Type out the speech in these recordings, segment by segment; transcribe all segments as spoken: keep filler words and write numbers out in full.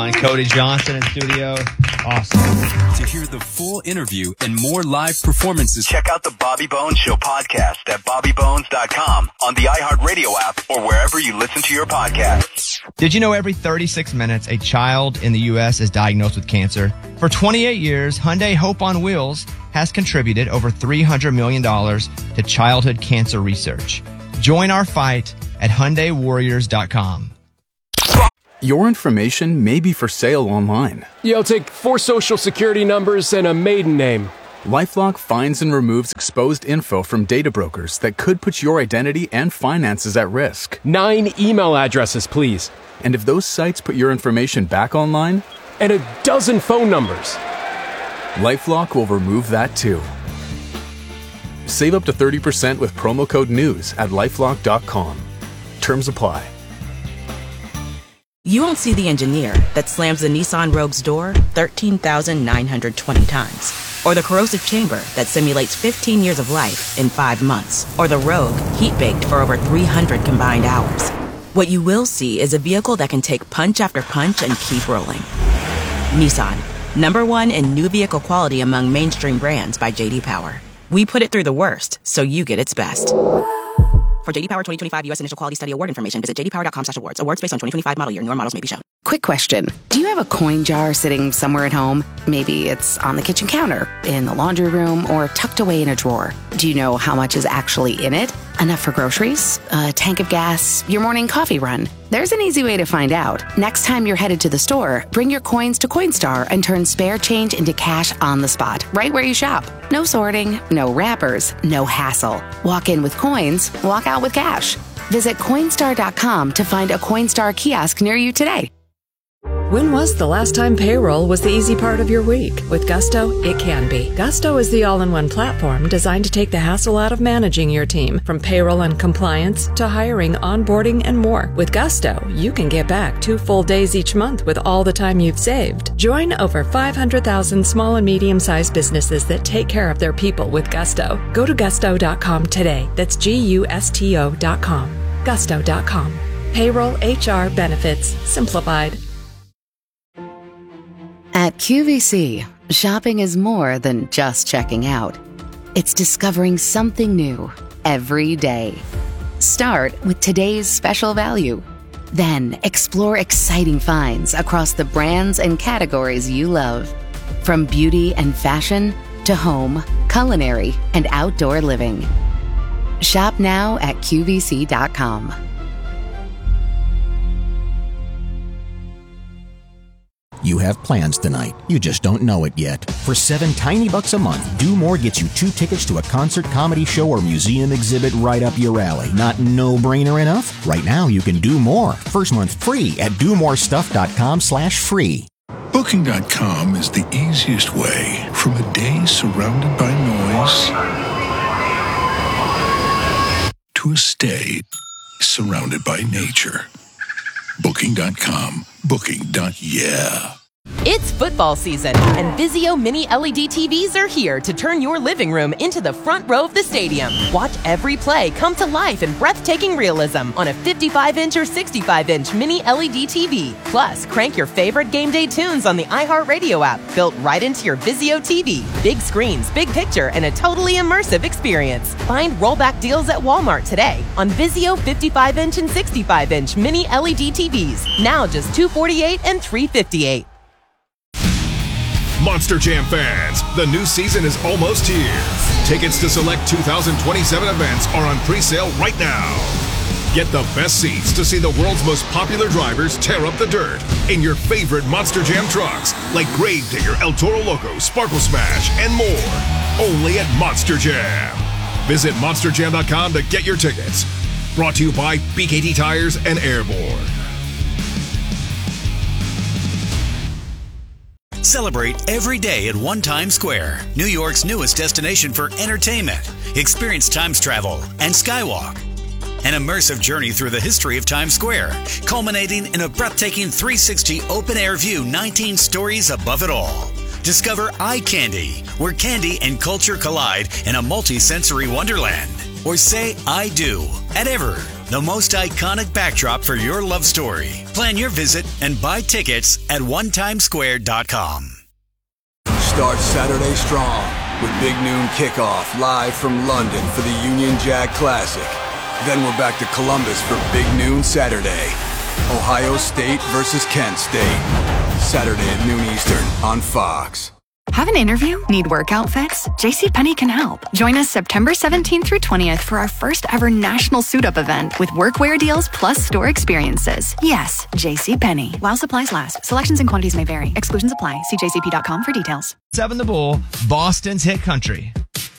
fun. Cody Johnson in studio. Awesome. To hear the full interview and more live performances, check out the Bobby Bones Show podcast at bobby bones dot com, on the iHeartRadio app, or wherever you listen to your podcasts. Did you know every thirty-six minutes, a child in the U S is diagnosed with cancer? For twenty-eight years, Hyundai Hope on Wheels has contributed over three hundred million dollars to childhood cancer research. Join our fight at Hyundai Warriors dot com. Your information may be for sale online. Yeah, I'll take four social security numbers and a maiden name. LifeLock finds and removes exposed info from data brokers that could put your identity and finances at risk. Nine email addresses, please. And if those sites put your information back online? And a dozen phone numbers. LifeLock will remove that too. Save up to thirty percent with promo code NEWS at lifelock dot com. Terms apply. You won't see the engineer that slams the Nissan Rogue's door thirteen thousand nine hundred twenty times. Or the corrosive chamber that simulates fifteen years of life in five months. Or the Rogue heat-baked for over three hundred combined hours. What you will see is a vehicle that can take punch after punch and keep rolling. Nissan, number one in new vehicle quality among mainstream brands by J D Power. We put it through the worst, so you get its best. For J D Power twenty twenty-five U S Initial Quality Study Award information, visit j d power dot com slash awards. Awards based on twenty twenty-five model year. Newer models may be shown. Quick question. Do you have a coin jar sitting somewhere at home? Maybe it's on the kitchen counter, in the laundry room, or tucked away in a drawer. Do you know how much is actually in it? Enough for groceries? A tank of gas? Your morning coffee run? There's an easy way to find out. Next time you're headed to the store, bring your coins to Coinstar and turn spare change into cash on the spot, right where you shop. No sorting, no wrappers, no hassle. Walk in with coins, walk out with cash. Visit Coinstar dot com to find a Coinstar kiosk near you today. When was the last time payroll was the easy part of your week? With Gusto, it can be. Gusto is the all-in-one platform designed to take the hassle out of managing your team, from payroll and compliance to hiring, onboarding, and more. With Gusto, you can get back two full days each month with all the time you've saved. Join over five hundred thousand small and medium-sized businesses that take care of their people with Gusto. Go to gusto dot com today. That's G U S T O dot com. gusto dot com. Payroll, H R, benefits, simplified. At Q V C, shopping is more than just checking out. It's discovering something new every day. Start with today's special value. Then explore exciting finds across the brands and categories you love. From beauty and fashion to home, culinary, and outdoor living. Shop now at Q V C dot com. You have plans tonight. You just don't know it yet. For seven tiny bucks a month, Do More gets you two tickets to a concert, comedy show, or museum exhibit right up your alley. Not no-brainer enough? Right now, you can do more. First month free at do more stuff dot com slash free. Booking dot com is the easiest way from a day surrounded by noise to a stay surrounded by nature. Booking dot com. Booking. Yeah. It's football season, and Vizio Mini L E D T Vs are here to turn your living room into the front row of the stadium. Watch every play come to life in breathtaking realism on a fifty-five inch or sixty-five inch Mini L E D T V. Plus, crank your favorite game day tunes on the iHeartRadio app, built right into your Vizio T V. Big screens, big picture, and a totally immersive experience. Find rollback deals at Walmart today on Vizio fifty-five inch and sixty-five inch Mini L E D T Vs. Now just two hundred forty-eight dollars and three hundred fifty-eight dollars. Monster Jam fans, the new season is almost here. Tickets to select two thousand twenty-seven events are on pre-sale right now. Get the best seats to see the world's most popular drivers tear up the dirt in your favorite Monster Jam trucks, like Gravedigger, El Toro Loco, Sparkle Smash, and more. Only at Monster Jam. Visit monster jam dot com to get your tickets. Brought to you by B K T Tires and Airborne. Celebrate every day at One Times Square, New York's newest destination for entertainment. Experience Times Travel and Skywalk, an immersive journey through the history of Times Square, culminating in a breathtaking three sixty open-air view, nineteen stories above it all. Discover Eye Candy, where candy and culture collide in a multi-sensory wonderland. Or say I do at Ever, the most iconic backdrop for your love story. Plan your visit and buy tickets at one time square dot com. Start Saturday strong with Big Noon Kickoff live from London for the Union Jack Classic. Then we're back to Columbus for Big Noon Saturday. Ohio State versus Kent State. Saturday at noon Eastern on Fox. Have an interview? Need work outfits? JCPenney can help. Join us September seventeenth through twentieth for our first ever national suit-up event with workwear deals plus store experiences. Yes, JCPenney. While supplies last. Selections and quantities may vary. Exclusions apply. See j c p dot com for details. Seven the Bull, Boston's hit country.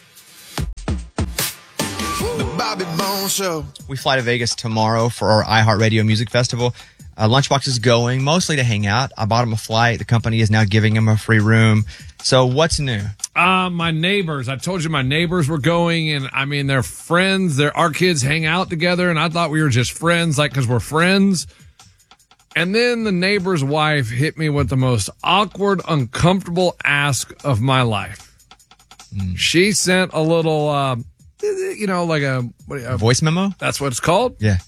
The Bobby Bones Show. We fly to Vegas tomorrow for our iHeartRadio Music Festival. Uh, Lunchbox is going mostly to hang out. I bought him a flight. The company is now giving him a free room. So what's new? Uh, my neighbors. I told you my neighbors were going, and I mean, they're friends. They're, our kids hang out together, and I thought we were just friends, like, because we're friends. And then the neighbor's wife hit me with the most awkward, uncomfortable ask of my life. Mm. She sent a little, uh, you know, like a, what, a voice memo? That's what it's called? Yeah.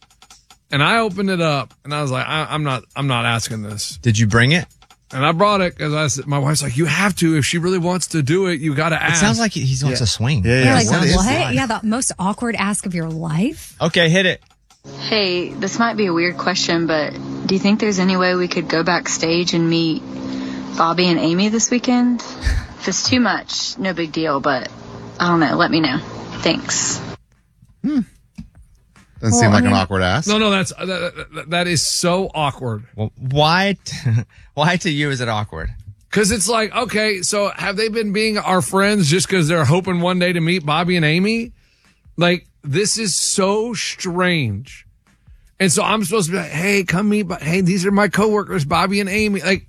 And I opened it up, and I was like, I, I'm not, I'm not asking this. Did you bring it? And I brought it because I said, my wife's like, you have to. If she really wants to do it, you got to ask. It sounds like he wants yeah. to swing. Yeah, yeah. yeah. Like, what? Yeah, the most awkward ask of your life. Okay, hit it. Hey, this might be a weird question, but do you think there's any way we could go backstage and meet Bobby and Amy this weekend? If it's too much, no big deal, but I don't know. Let me know. Thanks. Hmm. Doesn't well, seem like I mean, an awkward ask. No, no, that's that, that, that is so awkward. Well, why? T- why to you is it awkward? Because it's like, okay, so have they been being our friends just because they're hoping one day to meet Bobby and Amy? Like, this is so strange. And so I'm supposed to be like, hey, come meet. Hey, these are my coworkers, Bobby and Amy. Like,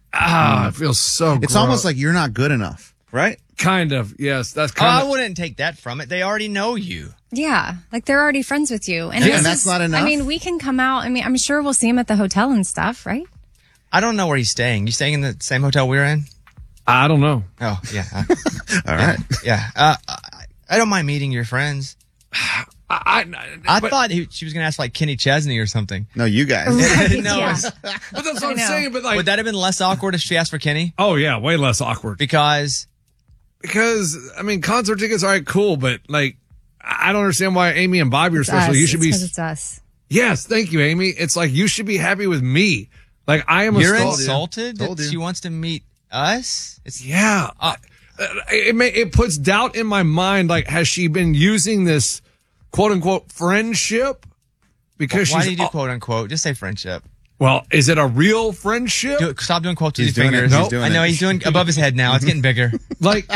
ah, it feels so. It's gross. almost like you're not good enough, right? Kind of, yes. That's oh, kind I of. I wouldn't take that from it. They already know you. Yeah, like they're already friends with you. And, yeah, and that's is, not enough. I mean, we can come out. I mean, I'm sure we'll see him at the hotel and stuff, right? I don't know where he's staying. You staying in the same hotel we're in? I don't know. Oh, yeah. Uh, All right. Yeah. Uh, I, I don't mind meeting your friends. I, I, I but, thought he, she was going to ask like Kenny Chesney or something. No, you guys. Right, no, yeah. But that's what I'm saying. But like, would that have been less awkward if she asked for Kenny? Oh yeah, way less awkward. Because, because I mean, concert tickets are cool, but like, I don't understand why Amy and Bobby are it's special. Us. You should it's be. Because it's us. Yes, thank you, Amy. It's like you should be happy with me. Like I am. You're a insulted that she wants to meet us. It's yeah. Uh, it may, it puts doubt in my mind. Like, has she been using this quote unquote friendship? Because why she's, do you do quote unquote? Just say friendship. Well, is it a real friendship? Do, stop doing quotes with he's your fingers. It, nope. I know it. he's doing above his head now. It's getting bigger. Like,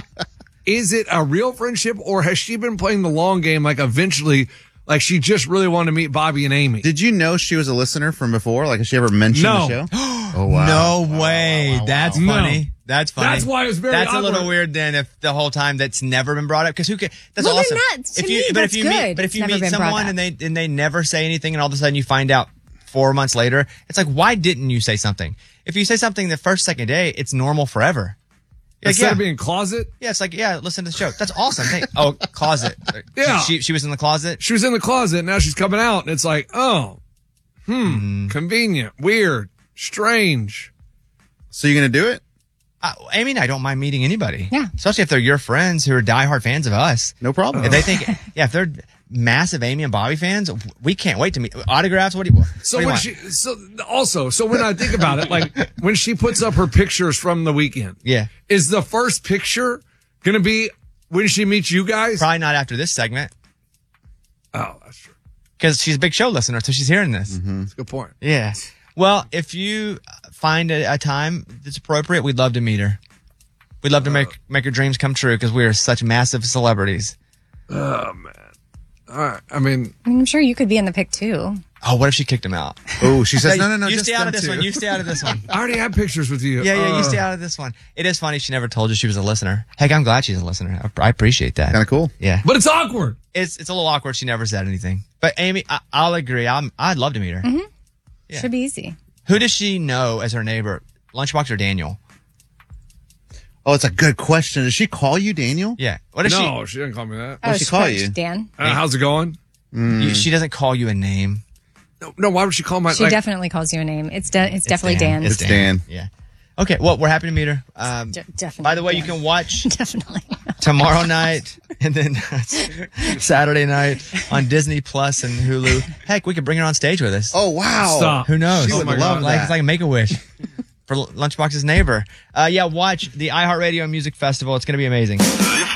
is it a real friendship, or has she been playing the long game? Like, eventually, like she just really wanted to meet Bobby and Amy. Did you know she was a listener from before? Like, has she ever mentioned no. the show? Oh wow! No wow, way. Wow, wow, That's wow. funny. No. That's funny. That's why it was very. That's awkward. a little weird. Then, if the whole time that's never been brought up, because who can? That's well, awesome. Then that, to if you, me, but that's if you good. meet, but if It's you never meet been brought someone up. and they and they never say anything, and all of a sudden you find out four months later, it's like, why didn't you say something? If you say something the first second day, it's normal forever. Like, Instead yeah. of being closet? Yeah, it's like, yeah, listen to the show. That's awesome. Hey, oh, closet. Yeah. She, she was in the closet? She was in the closet. Now she's coming out. And it's like, oh, hmm, Mm-hmm. convenient, weird, strange. So you're going to do it? Uh, Amy and I don't mind meeting anybody. Yeah. Especially if they're your friends who are diehard fans of us. No problem. If they think, yeah, if they're massive Amy and Bobby fans, we can't wait to meet. Autographs? What do you, So what do you when want? she, so also, so when I think about it, like when she puts up her pictures from the weekend, Yeah. is the first picture going to be when she meets you guys? Probably not after this segment. Oh, that's true. Because she's a big show listener, so she's hearing this. Mm-hmm. That's a good point. Yeah. Well, if you find a, a time that's appropriate, we'd love to meet her. We'd love to make make her dreams come true because we are such massive celebrities. Oh, man. All right. I mean, I mean, I'm sure you could be in the pic too. Oh, what if she kicked him out? Oh, she says, no, no, no. You just stay out them of this two. one. You stay out of this one. I already have pictures with you. Yeah, yeah, Uh, you stay out of this one. It is funny. She never told you she was a listener. Heck, I'm glad she's a listener. I, I appreciate that. Kind of cool. Yeah. But it's awkward. It's it's a little awkward. She never said anything. But Amy, I, I'll agree. I'm, I'd love to meet her. Mm-hmm. Yeah. Should be easy. Who does she know as her neighbor? Lunchbox or Daniel? Oh, it's a good question. Does she call you Daniel? Yeah. What is no, she? she didn't call me that. Oh, What'd she call French, you? Dan. Uh, how's it going? You, she doesn't call you a name. No, no. Why would she call my? She like, definitely calls you a name. It's de- it's, definitely Dan. It's Dan. Yeah. Okay. Well, we're happy to meet her. Um, De- definitely. by the way, you Dan. can watch definitely tomorrow night and then Saturday night on Disney Plus and Hulu. Heck, we could bring her on stage with us. Oh, wow. Stop. Who knows? She would Oh my love God. Like, that. it's like a Make-A-Wish for Lunchbox's neighbor. Uh, yeah, watch the iHeartRadio Music Festival. It's going to be amazing. This